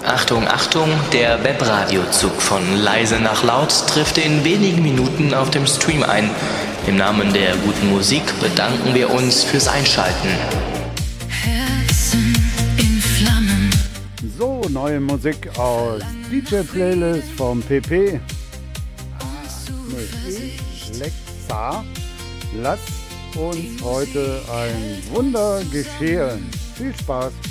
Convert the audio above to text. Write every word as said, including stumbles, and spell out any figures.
Achtung, Achtung, der Webradiozug von leise nach laut trifft in wenigen Minuten auf dem Stream ein. Im Namen der guten Musik bedanken wir uns fürs Einschalten. Herzen in Flammen. So, neue Musik aus D J-Playlist vom P P. Nee, Alexa, lasst uns heute ein Wunder geschehen. Viel Spaß!